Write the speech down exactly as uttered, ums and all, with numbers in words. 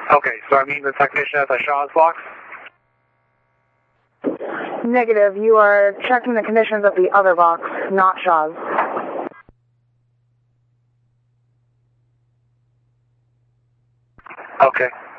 Okay, so I mean the technician at the Shaw's box? Negative. You are checking the conditions of the other box, not Shaw's. Okay.